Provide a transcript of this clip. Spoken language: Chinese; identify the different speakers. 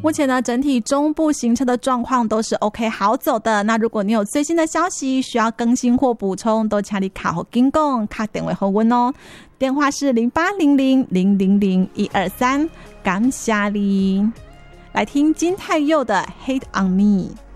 Speaker 1: 目前呢，整体中部行车的状况都是 OK 好走的。那如果你有最新的消息需要更新或补充，都请你卡好跟讲，卡电话后问哦。电话是0800000123，感谢你。来听金泰佑的《Hate on Me》。